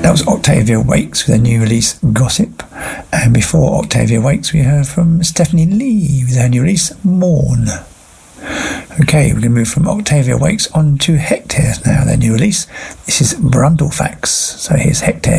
That was Octavia Wakes with her new release Gossip. And before Octavia Wakes, we heard from Stephanie Lee with her new release Mourn. Okay, we're going to move from Octavia Wakes on to Hectares now, their new release. This is Brundlefax. So here's Hectares.